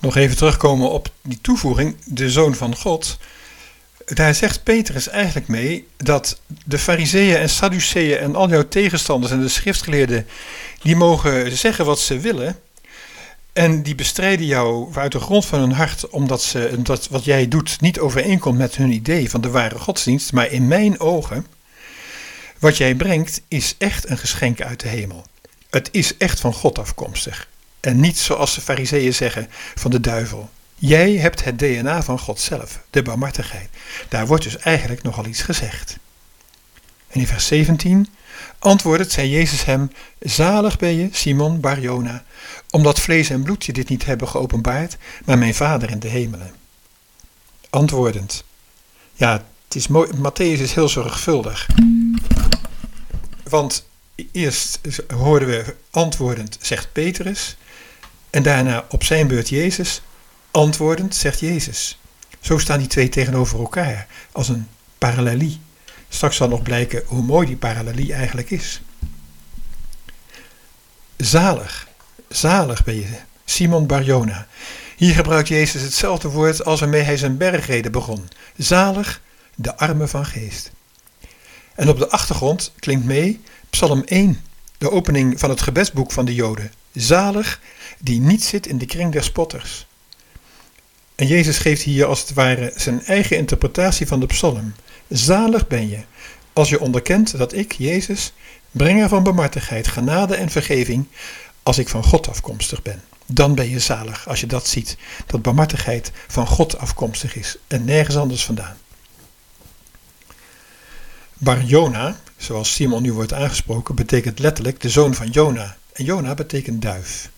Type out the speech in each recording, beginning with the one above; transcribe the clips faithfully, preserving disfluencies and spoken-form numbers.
Nog even terugkomen op die toevoeging, de Zoon van God. Daar zegt Petrus eigenlijk mee dat de Farizeeën en Sadduceeën en al jouw tegenstanders en de schriftgeleerden, die mogen zeggen wat ze willen. En die bestrijden jou uit de grond van hun hart, omdat ze, dat wat jij doet niet overeenkomt met hun idee van de ware godsdienst. Maar in mijn ogen, wat jij brengt, is echt een geschenk uit de hemel. Het is echt van God afkomstig. En niet zoals de Farizeeën zeggen van de duivel. Jij hebt het D N A van God zelf, de barmhartigheid. Daar wordt dus eigenlijk nogal iets gezegd. En in vers zeventien antwoordend zei Jezus hem: zalig ben je, Simon Bar-Jona, omdat vlees en bloed je dit niet hebben geopenbaard, maar mijn Vader in de hemelen. Antwoordend. Ja, het is mooi, Matthäus is heel zorgvuldig. Want eerst hoorden we antwoordend, zegt Petrus, en daarna op zijn beurt Jezus. Antwoordend zegt Jezus. Zo staan die twee tegenover elkaar, als een parallelie. Straks zal nog blijken hoe mooi die parallelie eigenlijk is. Zalig, zalig ben je, Simon Bar-Jona. Hier gebruikt Jezus hetzelfde woord als waarmee hij zijn bergreden begon. Zalig, de armen van geest. En op de achtergrond klinkt mee Psalm één, de opening van het gebedsboek van de Joden. Zalig, die niet zit in de kring der spotters. En Jezus geeft hier als het ware zijn eigen interpretatie van de psalm. Zalig ben je, als je onderkent dat ik, Jezus, brenger van barmhartigheid, genade en vergeving, als ik van God afkomstig ben. Dan ben je zalig als je dat ziet, dat barmhartigheid van God afkomstig is en nergens anders vandaan. Bar-Jona, zoals Simon nu wordt aangesproken, betekent letterlijk de zoon van Jona. En Jona betekent duif.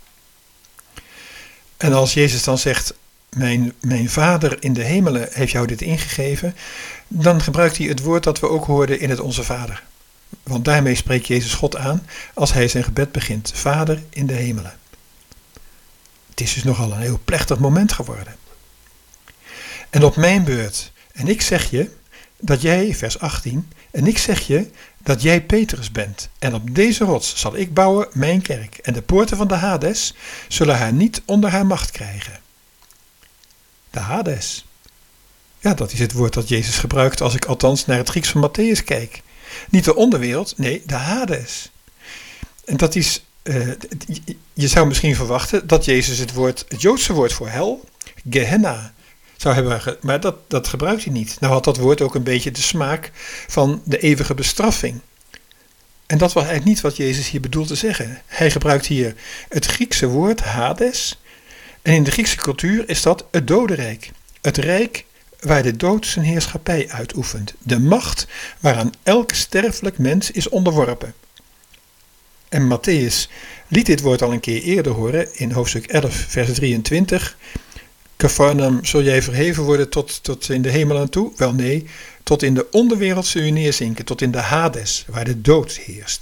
En als Jezus dan zegt, mijn, mijn Vader in de hemelen heeft jou dit ingegeven, dan gebruikt hij het woord dat we ook hoorden in het Onze Vader. Want daarmee spreekt Jezus God aan als hij zijn gebed begint. Vader in de hemelen. Het is dus nogal een heel plechtig moment geworden. En op mijn beurt, en ik zeg je dat jij, vers achttien, en ik zeg je dat jij Petrus bent. En op deze rots zal ik bouwen mijn kerk. En de poorten van de Hades zullen haar niet onder haar macht krijgen. De Hades. Ja, dat is het woord dat Jezus gebruikt als ik althans naar het Grieks van Matthäus kijk. Niet de onderwereld, nee, de Hades. En dat is, uh, je zou misschien verwachten dat Jezus het woord, het Joodse woord voor hel, Gehenna, zou hebben, maar dat, dat gebruikt hij niet. Nou had dat woord ook een beetje de smaak van de eeuwige bestraffing. En dat was eigenlijk niet wat Jezus hier bedoelt te zeggen. Hij gebruikt hier het Griekse woord Hades. En in de Griekse cultuur is dat het dodenrijk. Het rijk waar de dood zijn heerschappij uitoefent. De macht waaraan elk sterfelijk mens is onderworpen. En Matthäus liet dit woord al een keer eerder horen in hoofdstuk elf, vers drieëntwintig. Cafarnaum, zul jij verheven worden tot, tot in de hemel aan toe? Wel nee, tot in de onderwereld zul je neerzinken, tot in de Hades, waar de dood heerst.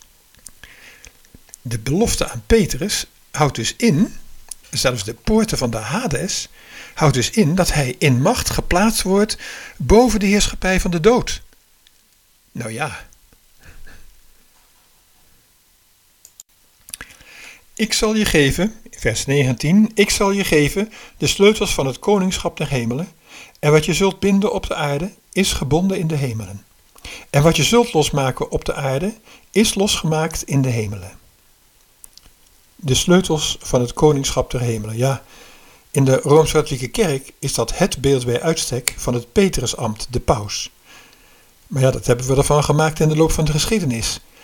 De belofte aan Petrus houdt dus in, zelfs de poorten van de Hades, houdt dus in dat hij in macht geplaatst wordt boven de heerschappij van de dood. Nou ja. Ik zal je geven, vers negentien, ik zal je geven de sleutels van het koningschap der hemelen. En wat je zult binden op de aarde, is gebonden in de hemelen. En wat je zult losmaken op de aarde, is losgemaakt in de hemelen. De sleutels van het koningschap der hemelen, ja. In de Rooms-Katholieke Kerk is dat het beeld bij uitstek van het Petrusambt, de paus. Maar ja, dat hebben we ervan gemaakt in de loop van de geschiedenis.